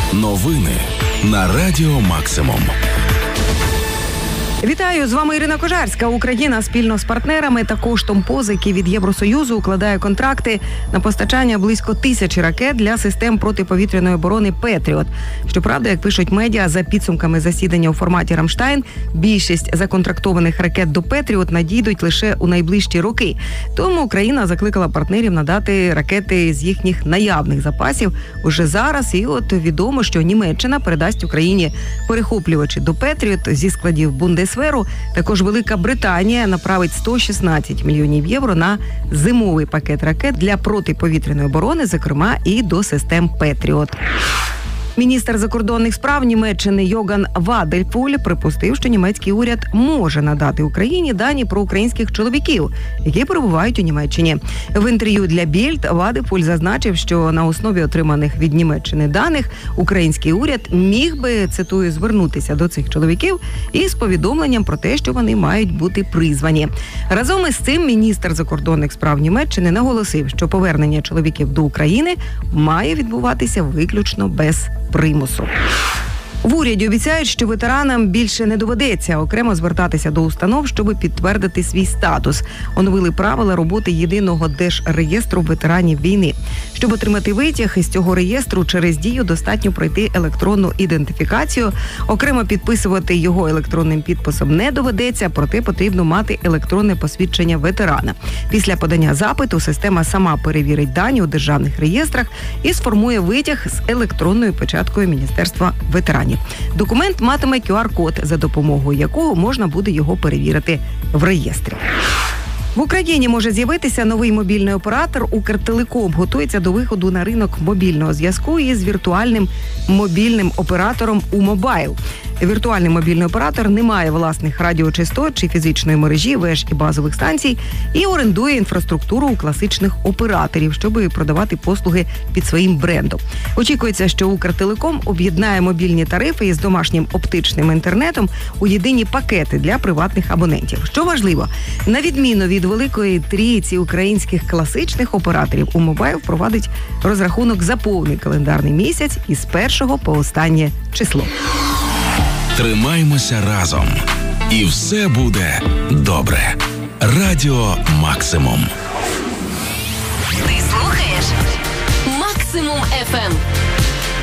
Новини на Радіо Максимум. Вітаю, з вами Ірина Кожарська. Україна спільно з партнерами та коштом позики від Євросоюзу укладає контракти на постачання близько 1000 ракет для систем протиповітряної оборони «Петріот». Щоправда, як пишуть медіа, за підсумками засідання у форматі «Рамштайн», більшість законтрактованих ракет до «Петріот» надійдуть лише у найближчі роки. Тому Україна закликала партнерів надати ракети з їхніх наявних запасів уже зараз. І от відомо, що Німеччина передасть Україні перехоплювачі до «Петріот» зі складів Бундесвери. Також Велика Британія направить 116 мільйонів євро на зимовий пакет ракет для протиповітряної оборони, зокрема і до систем «Петріот». Міністр закордонних справ Німеччини Йоган Вадельпуль припустив, що німецький уряд може надати Україні дані про українських чоловіків, які перебувають у Німеччині. В інтерв'ю для Більд Вадельпуль зазначив, що на основі отриманих від Німеччини даних український уряд міг би, цитую, звернутися до цих чоловіків із повідомленням про те, що вони мають бути призвані. Разом із цим міністр закордонних справ Німеччини наголосив, що повернення чоловіків до України має відбуватися виключно без примусу. В уряді обіцяють, що ветеранам більше не доведеться окремо звертатися до установ, щоб підтвердити свій статус. Оновили правила роботи єдиного держреєстру ветеранів війни. Щоб отримати витяг із цього реєстру, через Дію достатньо пройти електронну ідентифікацію. Окремо підписувати його електронним підписом не доведеться, проте потрібно мати електронне посвідчення ветерана. Після подання запиту система сама перевірить дані у державних реєстрах і сформує витяг з електронною печаткою Міністерства ветеранів. Документ матиме QR-код, за допомогою якого можна буде його перевірити в реєстрі. В Україні може з'явитися новий мобільний оператор. Укртелеком готується до виходу на ринок мобільного зв'язку із віртуальним мобільним оператором «Умобайл». Віртуальний мобільний оператор не має власних радіочастот чи фізичної мережі, веж і базових станцій і орендує інфраструктуру у класичних операторів, щоб продавати послуги під своїм брендом. Очікується, що Укртелеком об'єднає мобільні тарифи із домашнім оптичним інтернетом у єдині пакети для приватних абонентів. Що важливо, на відміну від великої трійці українських класичних операторів, «Умобайл» впровадить розрахунок за повний календарний місяць із 1 по останнє число. Тримаймося разом. І все буде добре. Радіо Максимум. Ти слухаєш Максимум FM.